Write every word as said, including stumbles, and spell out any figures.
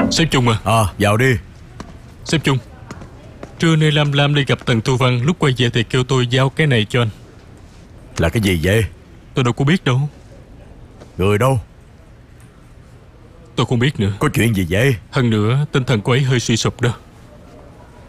Sếp Chung à? À, vào đi. Sếp Chung, trưa nay Lam Lam đi gặp Tần Tu Văn. Lúc quay về thì kêu tôi giao cái này cho anh. Là cái gì vậy? Tôi đâu có biết đâu. Người đâu? Tôi không biết nữa. Có chuyện gì vậy? Hơn nữa tinh thần cô ấy hơi suy sụp đó.